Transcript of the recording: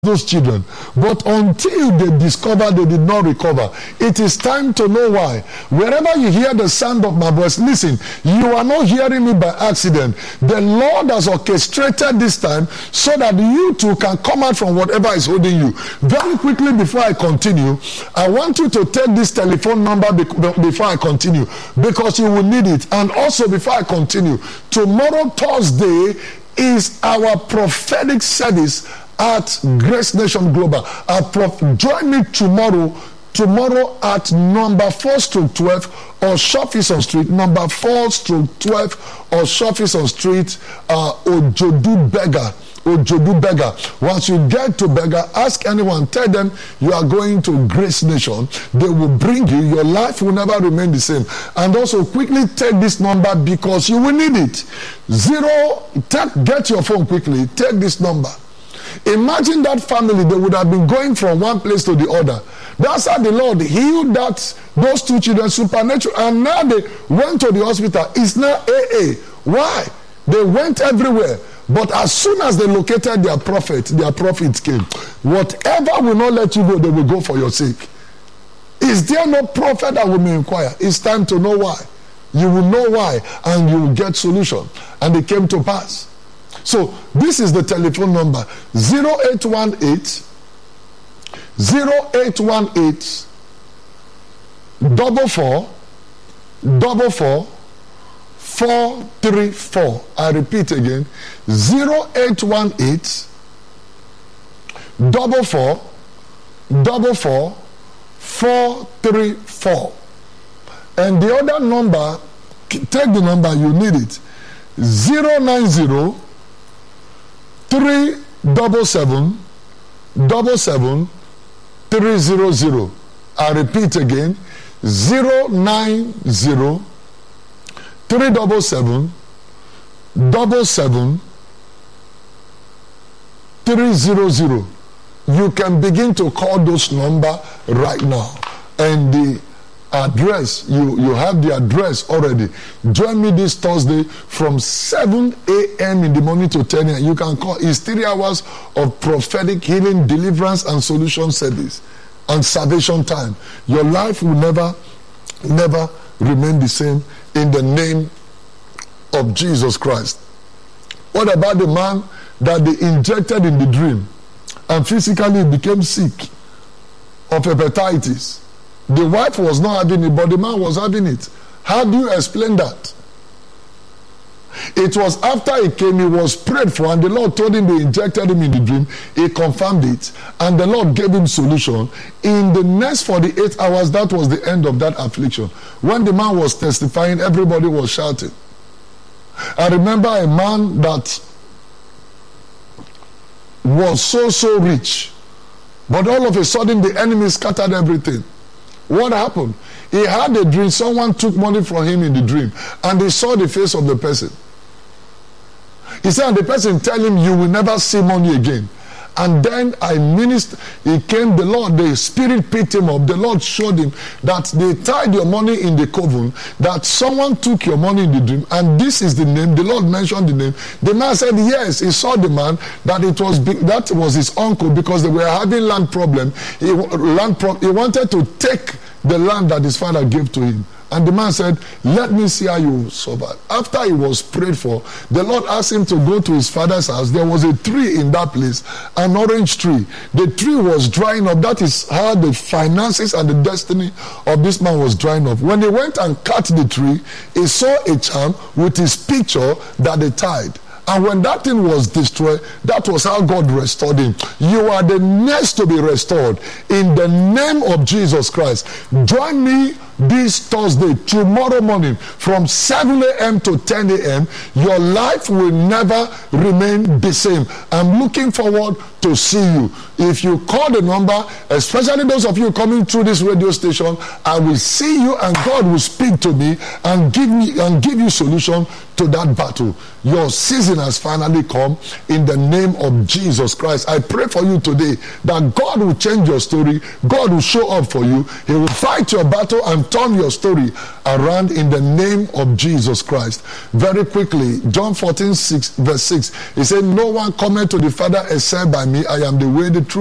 those children, but until they discover they did not recover. It is time to know why. Wherever you hear the sound of my voice, listen, you are not hearing me by accident. The Lord has orchestrated this time so that you too can come out from whatever is holding you. Very quickly before I continue, I want you to take this telephone number before I continue, because you will need it. And also before I continue, tomorrow Thursday is our prophetic service at Grace Nation Global. Join me tomorrow at number 4/12 Oshofison Street, number 4/12 Oshofison Street, Ojodu Beggar. Once you get to Beggar, ask anyone, tell them you are going to Grace Nation. They will bring you. Your life will never remain the same. And also quickly take this number because you will need it. Get your phone quickly. Take this number. Imagine that family, they would have been going from one place to the other. That's how the Lord healed those two children supernatural, and now they went to the hospital. It's now AA. Why? They went everywhere. But as soon as they located their prophets came. Whatever will not let you go, they will go for your sake. Is there no prophet that will inquire? It's time to know why. You will know why, and you will get solution. And it came to pass. So this is the telephone number: 0818 44 434. I repeat again: 0818 44 434. And the other number, take the number, you need it: 090 377 300. I repeat again: 090 377 300. You can begin to call those number right now. And the address, you have the address already. Join me this Thursday from 7 a.m. in the morning to 10 a.m. You can call. It's 3 hours of prophetic healing, deliverance, and solution service and salvation time. Your life will never remain the same in the name of Jesus Christ. What about the man that they injected in the dream and physically became sick of hepatitis? The wife was not having it, but the man was having it. How do you explain that? It was after he came, he was prayed for, and the Lord told him they injected him in the dream. He confirmed it, and the Lord gave him solution. In the next 48 hours, that was the end of that affliction. When the man was testifying, everybody was shouting. I remember a man that was so rich, but all of a sudden the enemy scattered everything. What happened? He had a dream. Someone took money from him in the dream, and he saw the face of the person. He said, and the person tell him, you will never see money again. And then I ministered. He came, the Lord, the Spirit picked him up. The Lord showed him that they tied your money in the coven, that someone took your money in the dream, and this is the name. The Lord mentioned the name. The man said, yes, he saw the man, that that was his uncle, because they were having land problem. He wanted to take the land that his father gave to him. And the man said, let me see how you survive. After he was prayed for, the Lord asked him to go to his father's house. There was a tree in that place, an orange tree. The tree was drying up. That is how the finances and the destiny of this man was drying up. When he went and cut the tree, he saw a charm with his picture that they tied. And when that thing was destroyed, that was how God restored him. You are the next to be restored in the name of Jesus Christ. Join me this Thursday, tomorrow morning, from 7 a.m. to 10 a.m. Your life will never remain the same. I'm looking forward to see you. If you call the number, especially those of you coming through this radio station, I will see you, and God will speak to me and give you solution to to that battle. Your season has finally come in the name of Jesus Christ. I pray for you today that God will change your story. God will show up for you. He will fight your battle and turn your story around in the name of Jesus Christ. Very quickly, John 14, verse 6, he said, no one cometh to the Father except by me. I am the way, the truth,